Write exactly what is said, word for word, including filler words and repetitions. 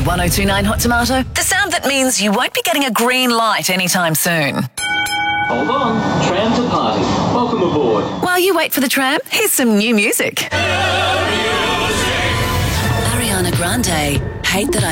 one oh two nine Hot Tomato, the sound that means you won't be getting a green light anytime soon. Hold on, tram to party. Welcome aboard. While you wait for the tram, here's some new music. Ariana Grande, Hate That I